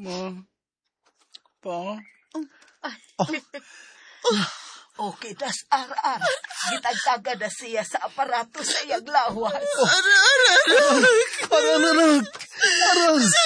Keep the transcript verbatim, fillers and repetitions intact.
Ma. Pa. Okay, tas ar-ar. Gitagkaga na siya sa aparato sa iyang lawas. Aran, aran. Aran, aran.